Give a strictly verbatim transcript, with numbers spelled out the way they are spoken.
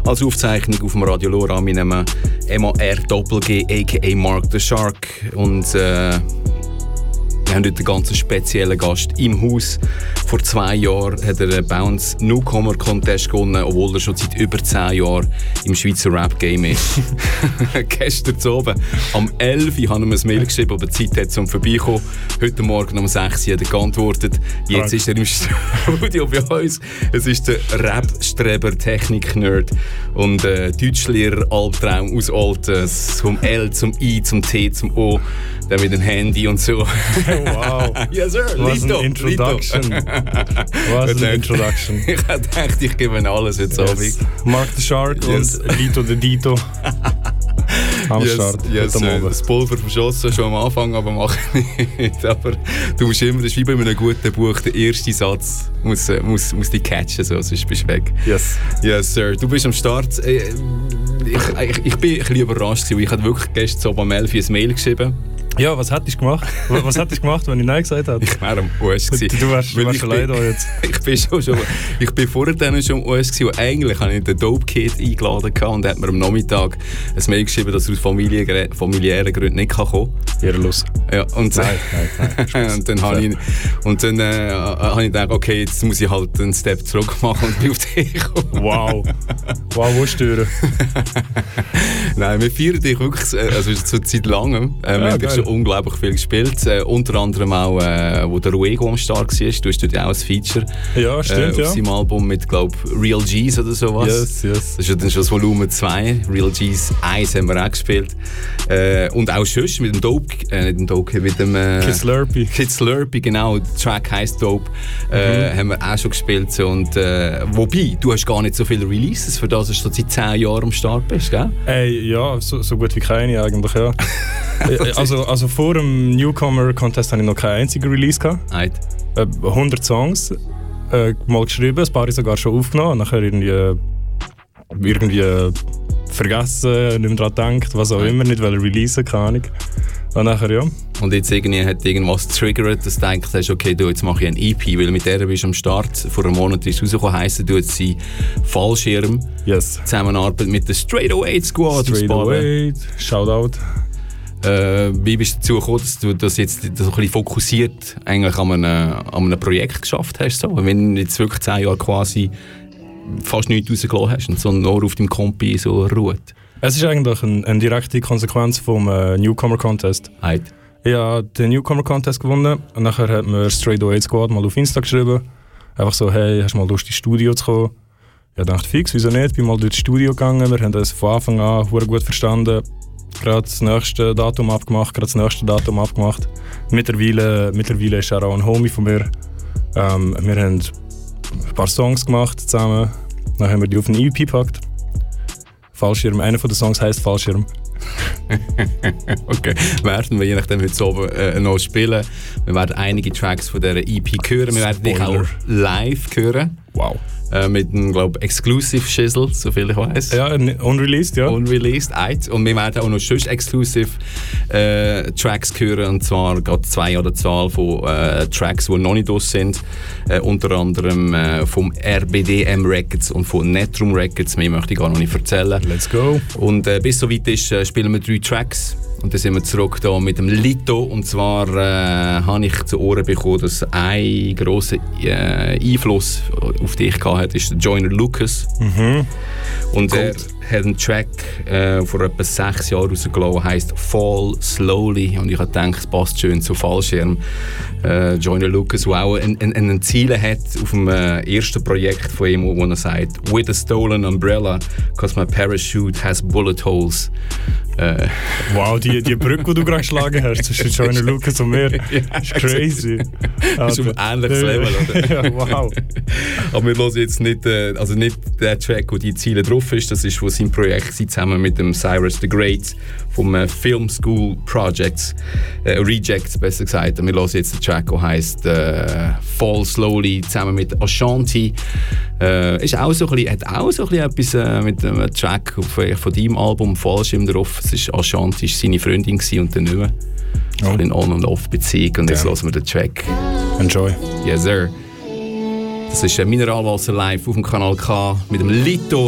als Aufzeichnung auf dem Radio Lora mit einem M A R Doppel G, aka Mark the Shark. Und äh, wir haben heute einen ganz speziellen Gast im Haus. Vor zwei Jahren hat er bei uns Newcomer Contest gewonnen, obwohl er schon seit über zehn Jahren im Schweizer Rap-Game ist. Gestern zu oben am elf Uhr haben wir ein Mail geschrieben, ob er Zeit hat, um vorbeikommen. Heute Morgen um sechs Uhr hat er geantwortet. Jetzt ist er im Studio bei uns. Es ist der Rap-Streber, Technik-Nerd und äh, Deutschlehrer Albtraum aus Alten. Vom L zum I zum T zum O. Dann mit dem Handy und so. Wow. Yes, sir. Was Lito, ein Introduction. Was ein Introduction. Ich dachte, ich gebe Ihnen alles heute Yes. Abend. Mark the Shark Yes. und Lito the Dito. Am Yes, Start. yes, Heute äh, Morgen. das Pulver verschossen schon am Anfang, aber mach nicht. Aber du musst immer, das ist wie bei einem guten Buch, der erste Satz muss, äh, muss, muss dich catchen, so, sonst bist du weg. Yes. Yes, sir. Du bist am Start. Äh, Ich, ich, ich bin ein bisschen überrascht gewesen, weil ich hatte wirklich gestern so am elf Uhr ein Mail geschrieben. Ja, was hättest du gemacht? Was hättest du gemacht, wenn ich Nein gesagt hätte? Ich wäre am O S gewesen. Du wärst, Weil wärst ich allein bin- da jetzt. Ich bin, schon, schon, ich bin vorher dann schon am O S gewesen, und eigentlich habe ich den Dope Kid eingeladen gehabt und hat mir am Nachmittag ein Mail geschrieben, dass er aus familiä- familiären Gründen nicht kann kommen kann. Los. Ja, und, Nein, nein, nein. und dann habe ich, und dann, äh, habe ich gedacht, okay, jetzt muss ich halt einen Step zurück machen und bin auf dich gekommen. Wow. Wow, wo stören? Nein, wir feiern dich wirklich, äh, also schon seit langem. Äh, wir Ja, haben dich geil. schon unglaublich viel gespielt. Äh, unter anderem auch, äh, wo der Ruego am Start war. Du hast dort ja auch ein Feature. Ja, stimmt, äh, ja. auf seinem Album mit, glaube ich, Real G's oder sowas. Yes, yes. Das ist ja dann schon das Volumen zwei. Real G's eins haben wir auch gespielt. Äh, und auch sonst mit dem Dope, äh, nicht dem Dope, mit dem äh, Kid Slurpee. Kid Slurpee, genau. Der Track heisst Dope. Äh, Mhm. haben wir auch schon gespielt. So. Und, äh, wobei, du hast gar nicht so viele Releases, für das, dass du seit zehn Jahren am Start bist, gell? Ey, ja, so, so gut wie keine eigentlich, ja. Äh, also, also vor dem Newcomer Contest hatte ich noch keinen einzigen Release gehabt. Right. Äh, hundert Songs äh, mal geschrieben, ein paar sogar schon aufgenommen, nachher irgendwie, äh, irgendwie äh, vergessen, nicht mehr daran gedacht, was auch immer, nicht weil releasen, keine Ahnung. Und nachher, ja. Und jetzt irgendwie hat irgendwas triggert, dass du denkst, hast, okay, du, jetzt mache ich ein E P, weil mit der bist du am Start. Vor einem Monat ist rausgekommen, heisst du jetzt sie Fallschirm. Yes. Zusammenarbeit mit der Straight Away Squad. Straight away, Shoutout. Äh, wie bist du dazu gekommen, dass du das jetzt so ein bisschen fokussiert eigentlich an einem, an einem Projekt geschafft hast? So? Wenn du jetzt wirklich zehn Jahre quasi fast nichts rausgelassen hast und so nur auf deinem Kompi so ruht. Es ist eigentlich ein, eine direkte Konsequenz vom äh, Newcomer Contest. Right. Ich habe den Newcomer Contest gewonnen und nachher hat mir Straight Away Squad mal auf Insta geschrieben. Einfach so, hey, hast du mal Lust ins Studio zu kommen? Ich dachte, fix, wieso nicht? Bin mal durchs Studio gegangen, wir haben das von Anfang an sehr gut verstanden. Gerade das nächste Datum abgemacht, gerade das nächste Datum abgemacht. Mittlerweile, mittlerweile ist er auch ein Homie von mir. Ähm, wir haben ein paar Songs gemacht zusammen. Dann haben wir die auf eine E P gepackt. Fallschirm, einer von den Songs heisst Fallschirm. Okay, werden wir je nachdem heute oben äh, noch spielen. Wir werden einige Tracks von dieser E P hören. Wir werden dich Spoiler. auch live hören. Wow. Äh, mit einem, glaube ich, Exclusive Schissel, soviel ich weiß. Ja, unreleased, ja. Unreleased, eins. Und wir werden auch noch sonst Exclusive äh, Tracks hören. Und zwar gerade zwei an der Zahl von äh, Tracks, die noch nicht aus sind. Äh, unter anderem äh, vom R B D M Records und von Netrum Records. Mehr möchte ich gar noch nicht erzählen. Let's go. Und äh, bis soweit ist, äh, spielen wir drei Tracks. Und dann sind wir zurück da mit dem Lito. Und zwar äh, habe ich zu Ohren bekommen, dass ein grosser äh, Einfluss auf dich gehabt hat, ist der Joyner Lucas. Mhm. Und er Gold. hat einen Track äh, vor etwa sechs Jahren rausgelassen, heisst Fall Slowly. Und ich habe gedacht, es passt schön zu Fallschirm. Äh, Joyner Lucas, der auch ein, ein, ein Ziel hat auf dem äh, ersten Projekt von ihm, wo er sagt, with a stolen umbrella, because my parachute has bullet holes. Äh, Wow, die, die Brücke, die du gerade geschlagen hast zwischen Joyner Lucas und mir, ist crazy. Das ist auf ein ähnliches Level, oder? Ja, wow. Aber wir hören jetzt nicht, äh, also nicht den Track, wo die Ziele drauf ist. Das ist von seinem Projekt zusammen mit dem Cyrus the Great vom äh, Film School Projects, äh, Rejects besser gesagt. Und wir hören jetzt den Track, der heisst äh, Fall Slowly zusammen mit Ashanti. Äh, ist auch so ein bisschen, hat auch so ein bisschen etwas äh, mit einem Track von, von deinem Album Fallschirm drauf. Es ist Ashanti, ist seine Freundin gewesen und dann nicht mehr. So Oh. eine On- und Off-Beziehung. Und jetzt Damn. hören wir den Track. Enjoy. Yes, sir. Das ist ein Mineralwasser live auf dem Kanal K mit dem Lito.